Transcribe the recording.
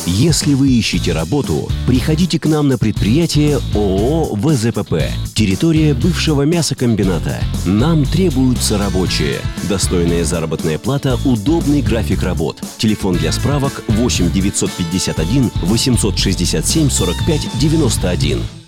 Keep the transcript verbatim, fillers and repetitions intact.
Если вы ищете работу, приходите к нам на предприятие ООО ВЗПП. Территория бывшего мясокомбината. Нам требуются рабочие. Достойная заработная плата, удобный график работ. Телефон для справок восемь девятьсот пятьдесят один восемьсот шестьдесят семь сорок пять девяносто один.